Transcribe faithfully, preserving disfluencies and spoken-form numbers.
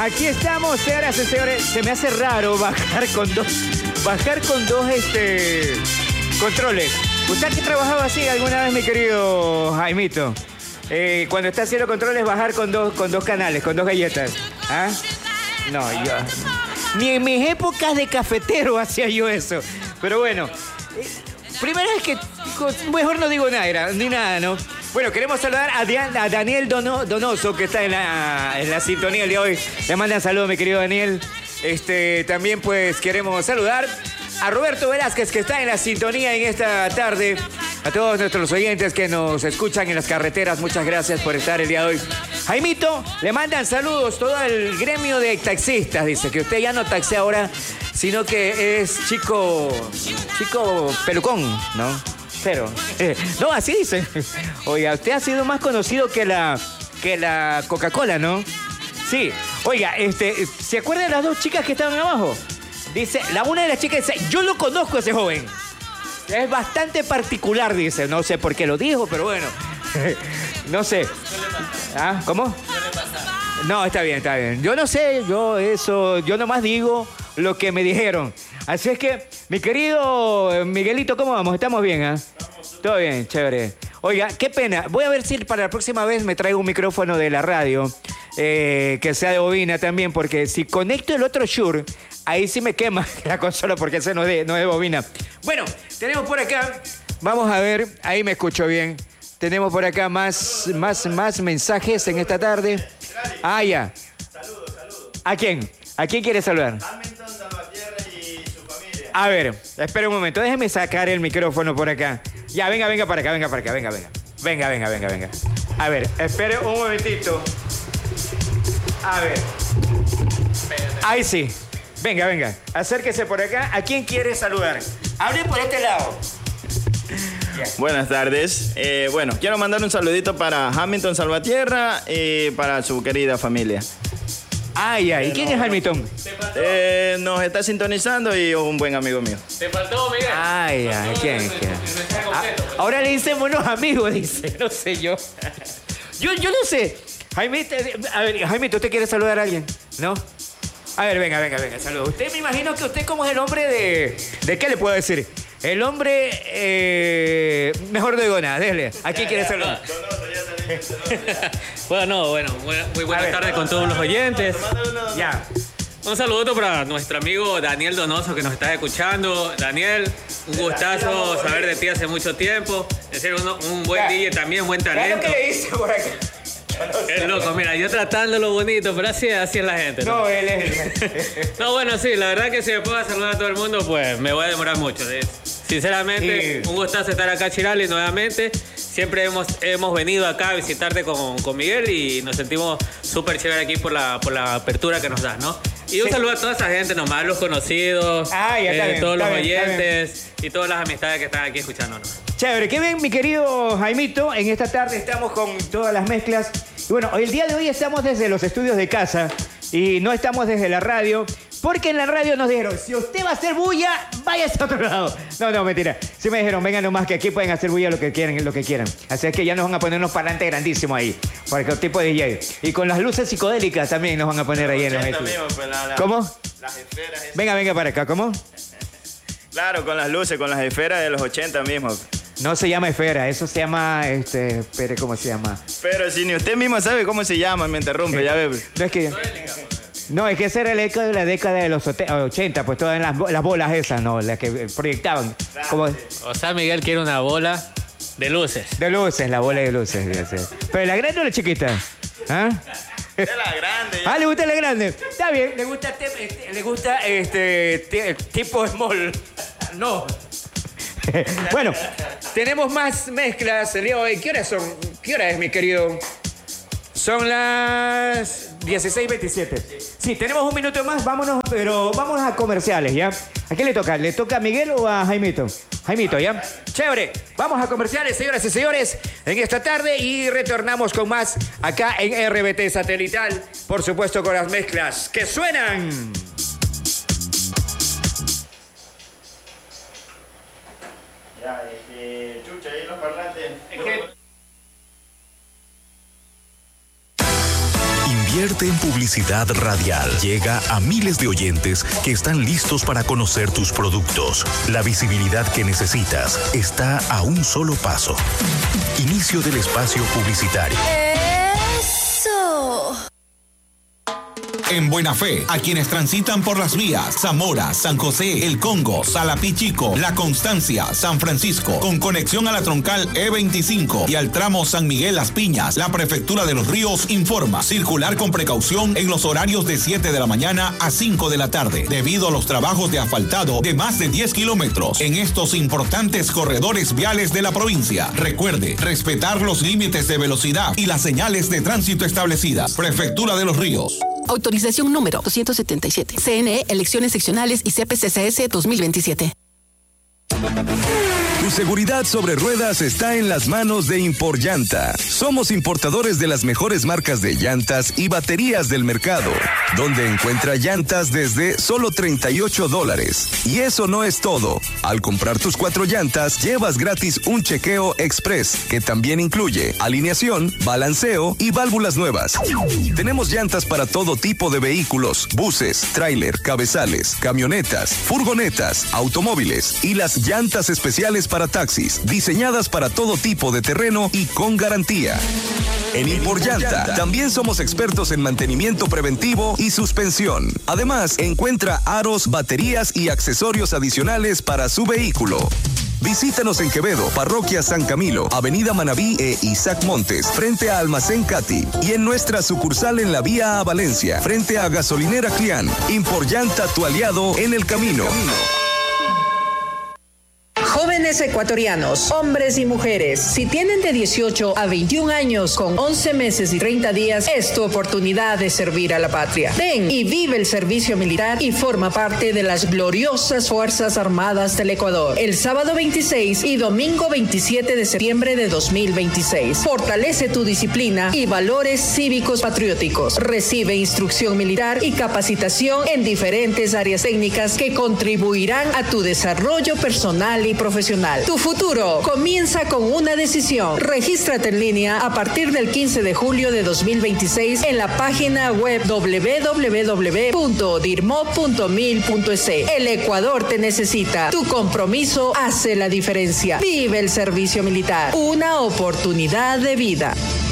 Aquí estamos, señoras y señores. Se me hace raro bajar con dos, bajar con dos este, controles. ¿Usted ha trabajado así alguna vez, mi querido Jaimito? Eh, cuando está haciendo controles, bajar con dos, con dos canales, con dos galletas. ¿Ah? No, yo... Ni en mis épocas de cafetero hacía yo eso. Pero bueno, eh, primera vez que... Mejor no digo nada, era, ni nada, ¿no? Bueno, queremos saludar a, Dian, a Daniel Dono, Donoso, que está en la, en la sintonía el de hoy. Le mandan saludos, mi querido Daniel. Este, también, pues, queremos saludar a Roberto Velázquez, que está en la sintonía en esta tarde. A todos nuestros oyentes que nos escuchan en las carreteras, muchas gracias por estar el día de hoy. Jaimito, le mandan saludos todo el gremio de taxistas. Dice que usted ya no taxea ahora, sino que es chico, chico pelucón, ¿no? Pero, eh, no, así dice. Oiga, usted ha sido más conocido que la, que la Coca-Cola, ¿no? Sí. Oiga, este, ¿se acuerdan de las dos chicas que estaban abajo? Dice, la una de las chicas dice, yo lo conozco a ese joven. Es bastante particular, dice. No sé por qué lo dijo, pero bueno. No sé. ¿Ah? ¿Cómo? No, está bien, está bien. Yo no sé, yo eso, yo nomás digo lo que me dijeron. Así es que, mi querido Miguelito, ¿cómo vamos? ¿Estamos bien, ah? ¿Eh? Todo bien, chévere. Oiga, qué pena. Voy a ver si para la próxima vez me traigo un micrófono de la radio, eh, que sea de bobina también, porque si conecto el otro Shure, ahí sí me quema la consola porque ese no es de, no es de bobina. Bueno, tenemos por acá, vamos a ver, ahí me escucho bien. Tenemos por acá más, más, más mensajes en esta tarde. Ah, ya. Saludos, saludos. ¿A quién? ¿A quién quiere saludar? Hamilton Salvatierra y su familia. A ver, espera un momento, déjeme sacar el micrófono por acá. Ya, venga, venga para acá, venga para acá, venga, venga. Venga, venga, venga, venga. A ver, espere un momentito. A ver. Ahí sí. Venga, venga. Acérquese por acá. ¿A quién quiere saludar? Hable por este lado. Buenas tardes. Eh, bueno, quiero mandar un saludito para Hamilton Salvatierra y para su querida familia. Ay, ay. ¿Y quién es Hamilton? Eh, nos está sintonizando y un buen amigo mío. ¿Te faltó, Miguel? Ay, ay. ¿Quién? ¿Quién? Ah, ahora le dicen buenos amigos, dice. No sé yo. Yo, yo no sé. Jaimito, a ver, Jaimito, ¿usted quiere saludar a alguien? ¿No? A ver, venga, venga, venga, saludos. Usted me imagino que usted como es el hombre de... ¿De qué le puedo decir? El hombre... Eh, mejor no digo nada, déjale. ¿A quién quiere saludar? Bueno, no, bueno, muy buenas tardes con todos los oyentes. Ya. Un saludo para nuestro amigo Daniel Donoso que nos está escuchando. Daniel, un gustazo saber de ti hace mucho tiempo. Es ser un, un buen D J también, un buen talento. ¿Qué es lo que le dice por acá? Es loco, mira, yo tratándolo bonito, pero así, así es la gente. No, no él es. No, bueno, sí, la verdad que si me puedo saludar a todo el mundo, pues me voy a demorar mucho. ¿Sí? Sinceramente, sí. Un gustazo estar acá, Chirali, nuevamente. Siempre hemos, hemos venido acá a visitarte con, con Miguel y nos sentimos súper chévere aquí por la, por la apertura que nos das, ¿no? Y un sí. saludo a toda esa gente, nomás los conocidos, ah, ya está eh, bien, todos está los bien, oyentes y todas las amistades que están aquí escuchándonos. Chévere, qué bien, mi querido Jaimito. En esta tarde estamos con todas las mezclas. Y bueno, el día de hoy estamos desde los estudios de casa y no estamos desde la radio, porque en la radio nos dijeron, si usted va a hacer bulla, váyase a otro lado. No, no, mentira. Sí me dijeron, vengan nomás que aquí pueden hacer bulla lo que quieran, lo que quieran. Así es que ya nos van a poner unos parlantes grandísimos ahí, para el tipo de D J. Y con las luces psicodélicas también nos van a poner ahí en los estudios. Pues la, la, ¿Cómo? Las esferas. Esas. Venga, venga para acá, ¿cómo? Claro, con las luces, con las esferas de los ochenta mismo. No se llama esfera, eso se llama, este, espere, ¿cómo se llama? Pero si ni usted mismo sabe cómo se llama, me interrumpe, eh, ya ve. No es que... No, es que esa era la década de la década de los ochenta, pues todas las, las bolas esas, ¿no? Las que proyectaban. Claro, como... sí. O sea, Miguel quiere una bola de luces. De luces, la bola de luces. Sí. ¿Pero la grande o la chiquita? ¿Ah? Es la grande. Ya. Ah, ¿le gusta la grande? Está bien, le gusta, este, le gusta este tipo small. No. Bueno, tenemos más mezclas el día de hoy. ¿Qué horas son? ¿Qué hora es, mi querido? Son las dieciséis veintisiete. Sí, tenemos un minuto más, vámonos, pero vámonos a comerciales, ¿ya? ¿A quién le toca? ¿Le toca a Miguel o a Jaimito? Jaimito, ¿ya? Chévere. Vamos a comerciales, señoras y señores, en esta tarde y retornamos con más acá en R B T Satelital. Por supuesto, con las mezclas que suenan. Ya, este, chucha, ahí los parlantes. Es que... Invierte en publicidad radial. Llega a miles de oyentes que están listos para conocer tus productos. La visibilidad que necesitas está a un solo paso. Inicio del espacio publicitario. ¡Eso! En Buena Fe, a quienes transitan por las vías Zamora, San José, El Congo, Salapí Chico, La Constancia, San Francisco, con conexión a la troncal E veinticinco y al tramo San Miguel Las Piñas, la Prefectura de los Ríos informa circular con precaución en los horarios de siete de la mañana a cinco de la tarde, debido a los trabajos de asfaltado de más de diez kilómetros en estos importantes corredores viales de la provincia. Recuerde, respetar los límites de velocidad y las señales de tránsito establecidas. Prefectura de los Ríos. Autorización número doscientos setenta y siete. C N E, Elecciones Seccionales y C P C C S dos mil veintisiete. Tu seguridad sobre ruedas está en las manos de Imporllanta. Somos importadores de las mejores marcas de llantas y baterías del mercado, donde encuentra llantas desde solo treinta y ocho dólares. Y eso no es todo. Al comprar tus cuatro llantas, llevas gratis un chequeo express, que también incluye alineación, balanceo y válvulas nuevas. Tenemos llantas para todo tipo de vehículos: buses, tráiler, cabezales, camionetas, furgonetas, automóviles y las llantas especiales para taxis, diseñadas para todo tipo de terreno y con garantía. En Imporllanta también somos expertos en mantenimiento preventivo y suspensión. Además, encuentra aros, baterías y accesorios adicionales para su vehículo. Visítanos en Quevedo, Parroquia San Camilo, Avenida Manabí e Isaac Montes, frente a Almacén Cati, y en nuestra sucursal en la vía a Valencia, frente a Gasolinera Clián. Imporllanta, tu aliado en el camino. Jóvenes ecuatorianos, hombres y mujeres, si tienen de dieciocho a veintiún años con once meses y treinta días, es tu oportunidad de servir a la patria. Ven y vive el servicio militar y forma parte de las gloriosas Fuerzas Armadas del Ecuador. El sábado veintiséis y domingo veintisiete de septiembre de dos mil veintiséis. Fortalece tu disciplina y valores cívicos patrióticos. Recibe instrucción militar y capacitación en diferentes áreas técnicas que contribuirán a tu desarrollo personal y profesional. Tu futuro comienza con una decisión. Regístrate en línea a partir del quince de julio de dos mil veintiséis en la página web doble u doble u doble u punto dirmo punto mil punto es. El Ecuador te necesita. Tu compromiso hace la diferencia. Vive el servicio militar. Una oportunidad de vida.